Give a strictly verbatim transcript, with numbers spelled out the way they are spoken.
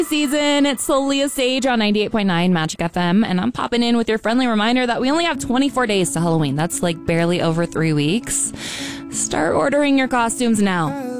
Season. It's Leah Sage on ninety-eight point nine Magic F M, and I'm popping in with your friendly reminder that we only have twenty-four days to Halloween. That's like barely over three weeks. Start ordering your costumes now.